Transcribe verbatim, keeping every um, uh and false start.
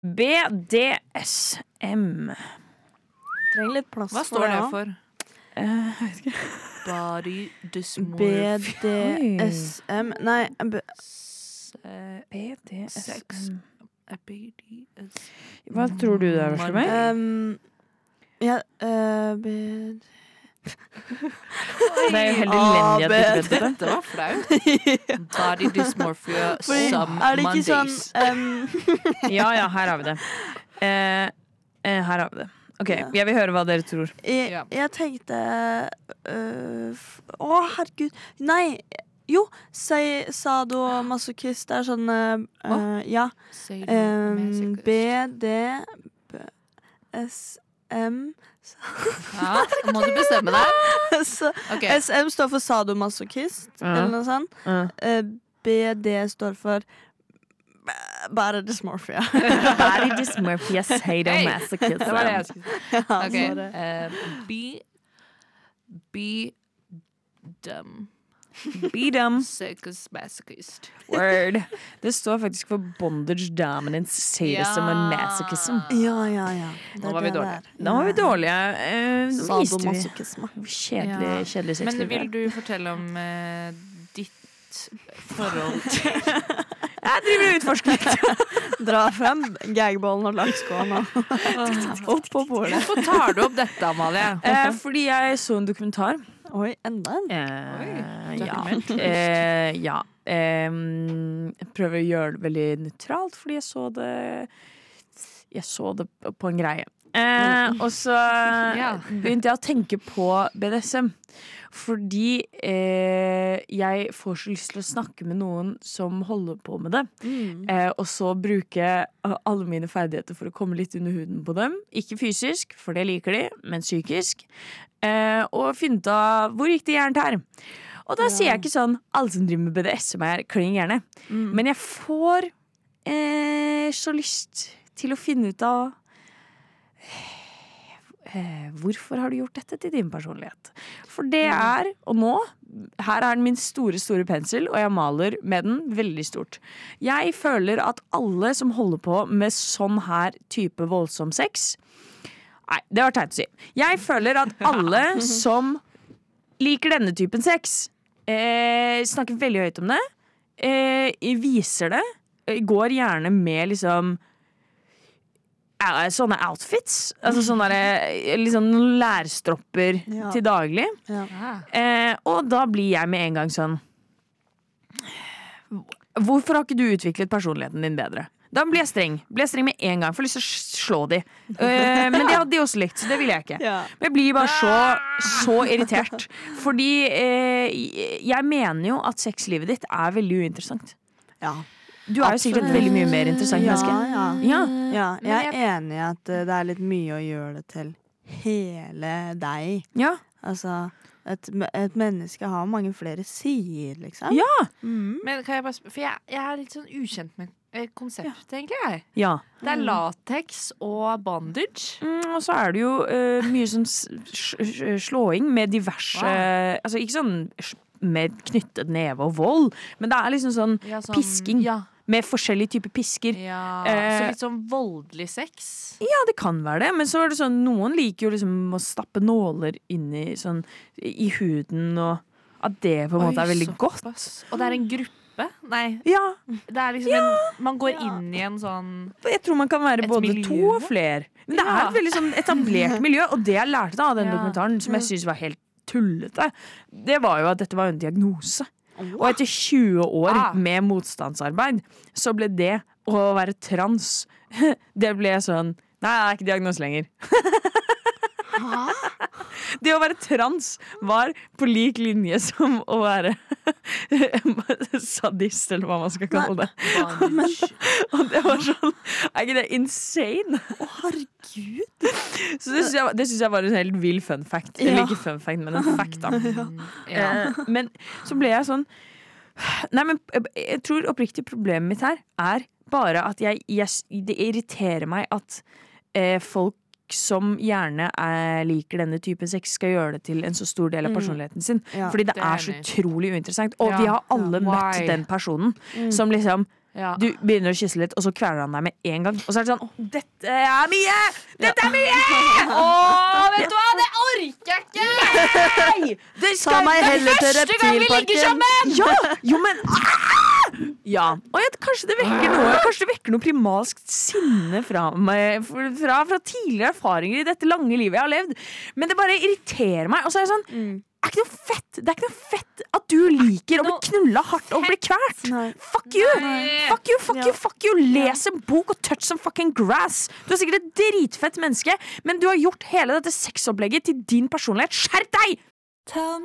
B D S M. Trenger litt plass. Hva står det for? Uh, jeg vet ikke. Body B dysmorphia. D S M. Nei, B B D S Sex. M. B D S. Hva tror du det er, Veslemøy? um, Ja, uh, B Det er jo helt elendig at du ikke vet det. Det var flaut. Body dysmorphia Fordi, some er det ikke sånn Mondays. um, Ja, ja, her har vi det. Eh, eh, her har vi det. Ok, jeg vil høre hva dere tror. jeg, Ja. jeg tenkte øh, f- Å, herregud. Nei. Jo, si sadomasochist. Det er sånn øh, øh, Ja. Say Um, masochist. B D B S M Ja, nå må du bestemme deg. Så, Ok. S M står for sadomasochist, Ja. eller noe sånt. Uh. Eh, B D står for b- bare dysmorphia. Body dysmorphia sadomasochism. Det var det jeg skulle si. Ja, Ok, sorry. eh, Be Be dumb. Be dumb. Psychomasochist. Word. Det står faktisk for bondage, dominance, sadism Ja. and masochism. Ja, ja, ja. Det Nå er var vi det dårlige. der. Da var vi dårlige. Eh, nå viste vi Sadomasochisme. kjedelig, Ja. kjedelig Men sexliv. vil du fortelle om eh, ditt forhold til Jeg driver og utforsker litt. Dra frem gagballen og lakskålen og opp på bordet. Hvorfor tar du opp dette, Amalie? Eh, fordi jeg så en dokumentar. Oi, enda en. Eh, ja. dokument. Eh, ja. Eh, jeg prøver å gjøre det veldig nøytralt, fordi jeg så det Jeg så det på en greie. Eh, og så Ja. begynte jeg å tenke på B D S M. Fordi eh, jeg får så lyst til å snakke med noen som holder på med det. Mm. Eh, og så bruke alle mine ferdigheter for å komme litt under huden på dem. Ikke fysisk, for det liker de, men psykisk. Eh, og finne ut av hvor gikk det gærent her. Og da Ja. sier jeg ikke sånn alle som driver med B D S M er kling gjerne. Mm. Men jeg får eh, så lyst til å finne ut av eh, hvorfor har du gjort dette til din personlighet? For det er, og nå, her er min store, store pensel, og jeg maler med den veldig stort. Jeg føler at alle som holder på med sånn her type voldsom sex. Nei, det var teit å si. Jeg føler at alle som liker denne typen sex, eh, snakker veldig høyt om det, eh, viser det, eh, går gjerne med liksom eh, sånne outfits, altså sånne der, liksom noen lærstropper Ja. til daglig. Ja. Eh, og da blir jeg med en gang sånn hvorfor har ikke du utviklet personligheten din bedre? Da blir jeg streng. Blir jeg streng med en gang. Får lyst til å slå de. Eh, men det hadde de også likt, så det ville jeg ikke. Ja. Men jeg blir bare så, så irritert. Fordi eh, jeg mener jo at sexlivet ditt er veldig uinteressant. Ja. Du er jo sikkert et veldig mye mer interessant ja, menneske. ja. Ja. Ja, Men jeg er enig i at uh, det er litt mye å gjøre det til hele deg. Ja. Altså, et, et menneske har mange flere sider, liksom. Ja. Mm. Men kan jeg bare spørre, for jeg, jeg er litt sånn ukjent med eh, konseptet, egentlig. Jeg. ja. Det er lateks og bondage. Mm, og så er det jo eh, mye sånn s- sj- slåing med diverse Wow. Altså ikke sånn sj- med knyttet neve og vold, men det er liksom sånn Ja, sånn- pisking. Ja, med forskjellige typer pisker. ja. Eh, Så litt sånn voldelig sex. Ja, det kan være det, men så er det sånn noen liker jo liksom å stappe nåler inn i, sånn, i huden, og at det på en måte er veldig godt. godt. Og det er en gruppe. Nei, Ja, det er liksom en, man går inn i en sånn jeg tror man kan være Et både miljø? to og flere. Men det er Ja. et veldig sånn etablert miljø, og det jeg lærte da av den Ja. dokumentaren, som jeg synes var helt tullete, det var jo at dette var en diagnose. Og etter tjue år Ah. med motstandsarbeid, så ble det å være trans det ble sånn nei, det er ikke diagnose lenger. Det å være trans var på lik linje som å være sadist, eller hva man skal kalle det. bondage. Og det var sånn, er ikke det insane? Å, herregud! Så det synes jeg, det synes jeg var en helt vill fun fact. Ja. Eller ikke fun fact, men en fact da. Ja. Eh, men så ble jeg sånn nei, men jeg tror oppriktig problemet mitt her er bare at jeg, jeg det irriterer meg at eh, folk som gjerne er, liker denne typen sex skal gjøre det til en så stor del av personligheten sin. Ja, fordi det det er er så enig. utrolig uinteressant. Og Ja, vi har alle ja. møtt Why? den personen som liksom Ja. Du begynner å kysse litt, og så kveler han deg med en gang. Og så er det sånn, dette er mye! Dette er mye! Åh, vet du hva, det orker jeg ikke! Det skal Ta meg heller til første gang vi ligger reptilparken. sammen! Ja, jo, men ah! Ja, og jeg, kanskje det vekker noe Kanskje det vekker noe primalsk sinne fra meg fra, fra tidligere erfaringer i dette lange livet jeg har levd. Men det bare irriterer meg. Og så er jeg sånn Mm. er ikke noe fett. Det er ikke noe fett at du liker å bli knulla hardt og bli kvert. Nei. Fuck you! Nei. Fuck you, fuck Ja. you, fuck you Les en bok og touch some fucking grass. Du er sikkert et dritfett menneske, men du har gjort hele dette sexopplegget til din personlighet. Skjerp deg!